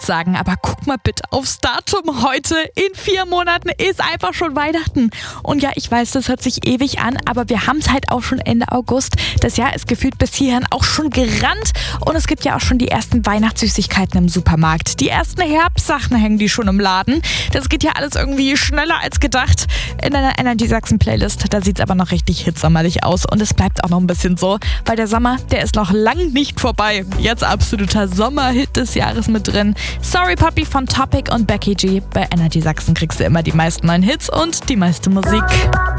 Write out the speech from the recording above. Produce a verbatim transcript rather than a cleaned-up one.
nichts sagen, aber guck mal bitte aufs Datum heute. In vier Monaten ist einfach schon Weihnachten. Und ja, ich weiß, das hört sich ewig an, aber wir haben es halt auch schon Ende August. Das Jahr ist gefühlt bis hierhin auch schon gerannt. Und es gibt ja auch schon die ersten Weihnachtssüßigkeiten im Supermarkt. Die ersten Herbstsachen hängen die schon im Laden. Das geht ja alles irgendwie schneller als gedacht. In einer Energy Sachsen Playlist, da sieht es aber noch richtig hitsommerlich aus. Und es bleibt auch noch ein bisschen so, weil der Sommer, der ist noch lang nicht vorbei. Jetzt absoluter Sommerhit des Jahres mit drin. Sorry Puppy von Topic und Becky G. Bei Energy Sachsen kriegst du immer die meisten neuen Hits und die meiste Musik.